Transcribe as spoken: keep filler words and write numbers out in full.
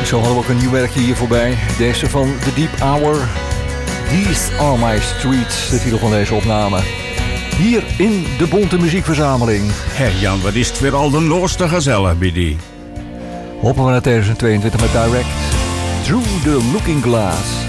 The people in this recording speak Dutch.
Zo hadden we ook een nieuw werkje hier voorbij. Deze van The Deep Hour. These Are My Streets, de titel van deze opname. Hier in de Bonte Muziekverzameling. Hé hey Jan, wat is het weer al de nooste gezellig, Biddy. Hoppen we naar tweeduizend tweeëntwintig met Direct. Through the Looking Glass.